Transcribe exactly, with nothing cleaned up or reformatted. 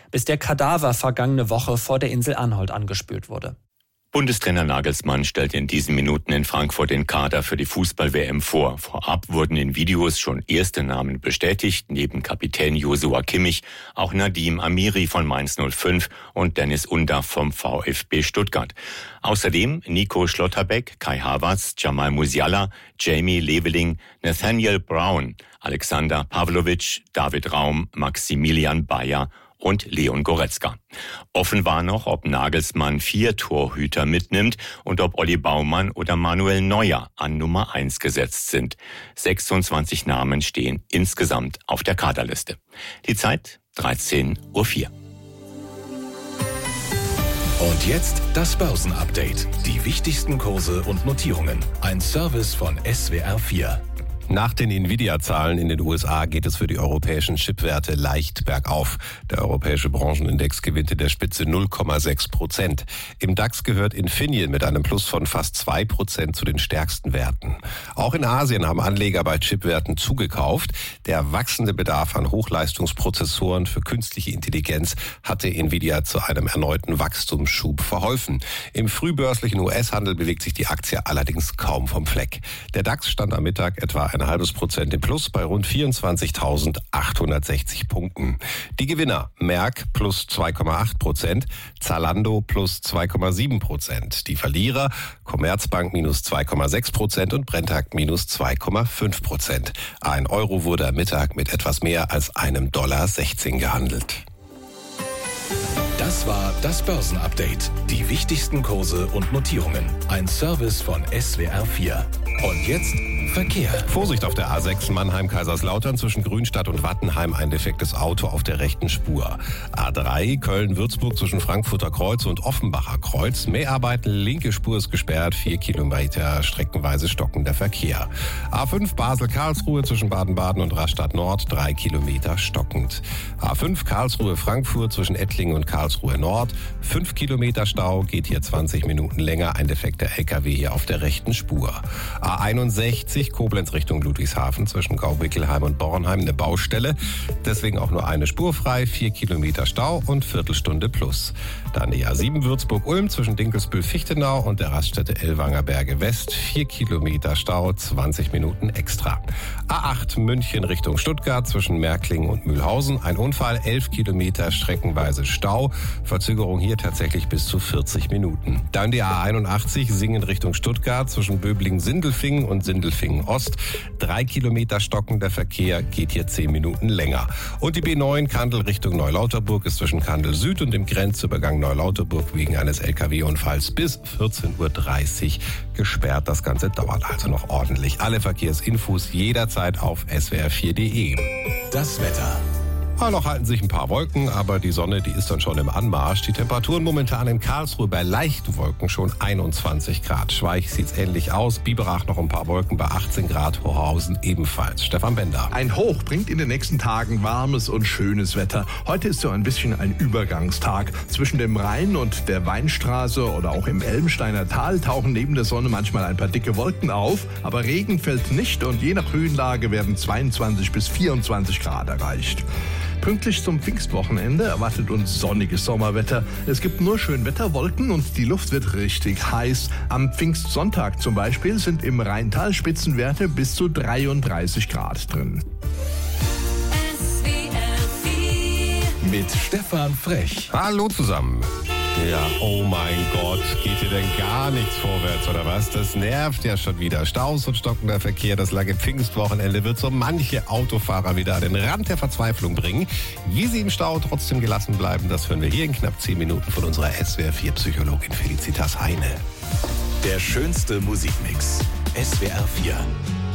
bis der Kadaver vergangene Woche vor der Insel Anholt angespült wurde. Bundestrainer Nagelsmann stellt in diesen Minuten in Frankfurt den Kader für die Fußball-W M vor. Vorab wurden in Videos schon erste Namen bestätigt, neben Kapitän Joshua Kimmich auch Nadim Amiri von Mainz null fünf und Dennis Undaff vom VfB Stuttgart. Außerdem Nico Schlotterbeck, Kai Havertz, Jamal Musiala, Jamie Leveling, Nathaniel Brown, Alexander Pavlovic, David Raum, Maximilian Bayer und Leon Goretzka. Offen war noch, ob Nagelsmann vier Torhüter mitnimmt und ob Olli Baumann oder Manuel Neuer an Nummer eins gesetzt sind. sechsundzwanzig Namen stehen insgesamt auf der Kaderliste. Die Zeit dreizehn Uhr vier. Und jetzt das Börsenupdate. Die wichtigsten Kurse und Notierungen. Ein Service von S W R vier. Nach den Nvidia-Zahlen in den U S A geht es für die europäischen Chipwerte leicht bergauf. Der europäische Branchenindex gewinnt in der Spitze null Komma sechs Prozent. Im DAX gehört Infineon mit einem Plus von fast zwei Prozent zu den stärksten Werten. Auch in Asien haben Anleger bei Chipwerten zugekauft. Der wachsende Bedarf an Hochleistungsprozessoren für künstliche Intelligenz hatte Nvidia zu einem erneuten Wachstumsschub verholfen. Im frühbörslichen U S-Handel bewegt sich die Aktie allerdings kaum vom Fleck. Der DAX stand am Mittag etwa ein halbes Prozent im Plus bei rund vierundzwanzigtausendachthundertsechzig Punkten. Die Gewinner: Merck plus zwei Komma acht Prozent, Zalando plus zwei Komma sieben Prozent. Die Verlierer: Commerzbank minus zwei Komma sechs Prozent und Brenntag minus zwei Komma fünf Prozent. Ein Euro wurde am Mittag mit etwas mehr als einem Dollar sechzehn gehandelt. Das war das Börsenupdate. Die wichtigsten Kurse und Notierungen. Ein Service von S W R vier. Und jetzt Verkehr. Vorsicht auf der A sechs Mannheim-Kaiserslautern zwischen Grünstadt und Wattenheim, ein defektes Auto auf der rechten Spur. A drei Köln-Würzburg zwischen Frankfurter Kreuz und Offenbacher Kreuz. Mäharbeiten, linke Spur ist gesperrt, vier Kilometer streckenweise stockender Verkehr. A fünf Basel-Karlsruhe zwischen Baden-Baden und Rastatt Nord, drei Kilometer stockend. A fünf Karlsruhe-Frankfurt zwischen Ettlingen und Karlsruhe Nord, fünf Kilometer Stau, geht hier zwanzig Minuten länger, ein defekter L K W hier auf der rechten Spur. A einundsechzig Koblenz Richtung Ludwigshafen zwischen Gau-Wickelheim und Bornheim eine Baustelle. Deswegen auch nur eine Spur frei, vier Kilometer Stau und Viertelstunde plus. Dann die A sieben Würzburg-Ulm zwischen Dinkelsbühl-Fichtenau und der Raststätte Ellwanger Berge West. vier Kilometer Stau, zwanzig Minuten extra. A acht München Richtung Stuttgart zwischen Märklingen und Mühlhausen. Ein Unfall, elf Kilometer streckenweise Stau. Verzögerung hier tatsächlich bis zu vierzig Minuten. Dann die A einundachtzig Singen Richtung Stuttgart zwischen Böblingen-Sindelfingen und Sindelfingen Ost. Drei Kilometer stockender Verkehr, geht hier zehn Minuten länger. Und die B neun Kandel Richtung Neulauterburg ist zwischen Kandel Süd und dem Grenzübergang Neulauterburg wegen eines L K W-Unfalls bis vierzehn Uhr dreißig gesperrt. Das Ganze dauert also noch ordentlich. Alle Verkehrsinfos jederzeit auf S W R vier Punkt de. Das Wetter. Ja, noch halten sich ein paar Wolken, aber die Sonne, die ist dann schon im Anmarsch. Die Temperaturen momentan in Karlsruhe bei leichten Wolken schon einundzwanzig Grad. Schweich sieht's ähnlich aus. Biberach noch ein paar Wolken bei achtzehn Grad. Hochhausen ebenfalls. Stefan Bender. Ein Hoch bringt in den nächsten Tagen warmes und schönes Wetter. Heute ist so ein bisschen ein Übergangstag. Zwischen dem Rhein und der Weinstraße oder auch im Elmsteiner Tal tauchen neben der Sonne manchmal ein paar dicke Wolken auf. Aber Regen fällt nicht und je nach Höhenlage werden zweiundzwanzig bis vierundzwanzig Grad erreicht. Pünktlich zum Pfingstwochenende erwartet uns sonniges Sommerwetter. Es gibt nur Schönwetterwolken und die Luft wird richtig heiß. Am Pfingstsonntag zum Beispiel sind im Rheintal Spitzenwerte bis zu dreiunddreißig Grad drin. S W R vier. Mit Stefan Frech. Hallo zusammen. Ja, oh mein Gott, geht hier denn gar nichts vorwärts oder was? Das nervt ja schon wieder. Staus und stockender Verkehr, das lange Pfingstwochenende wird so manche Autofahrer wieder an den Rand der Verzweiflung bringen. Wie sie im Stau trotzdem gelassen bleiben, das hören wir hier in knapp zehn Minuten von unserer S W R vier Psychologin Felicitas Heine. Der schönste Musikmix. S W R vier.